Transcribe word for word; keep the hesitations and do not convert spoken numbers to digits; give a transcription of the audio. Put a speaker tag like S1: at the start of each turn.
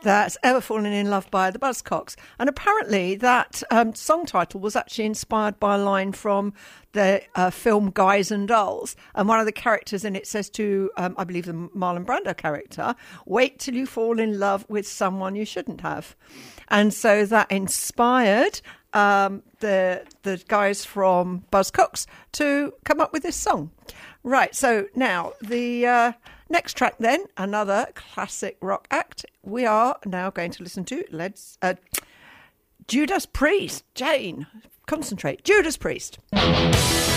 S1: That's Ever Falling in Love by the Buzzcocks. And apparently that um, song title was actually inspired by a line from the uh, film Guys and Dolls. And one of the characters in it says to, um, I believe the Marlon Brando character, wait till you fall in love with someone you shouldn't have. And so that inspired um, the the guys from Buzzcocks to come up with this song. Right, so now the uh, next track then, another classic rock act. We are now going to listen to Let's uh, Judas Priest. Jane, concentrate. Judas Priest.